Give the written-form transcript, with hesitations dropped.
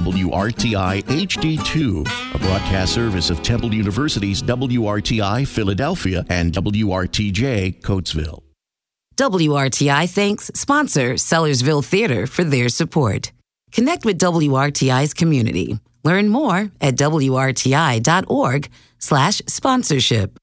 WRTI HD2, a broadcast service of Temple University's WRTI Philadelphia and WRTJ Coatesville. WRTI thanks sponsor Sellersville Theater for their support. Connect with WRTI's community. Learn more at WRTI.org/sponsorship.